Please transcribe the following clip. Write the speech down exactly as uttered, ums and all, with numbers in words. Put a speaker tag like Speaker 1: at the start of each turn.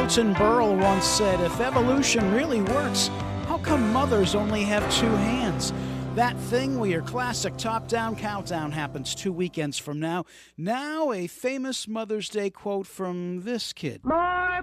Speaker 1: Milton Berle once said, if evolution really works, how come mothers only have two hands? That thing where your classic top-down countdown happens two weekends from now. Now, a famous Mother's Day quote from this kid.
Speaker 2: My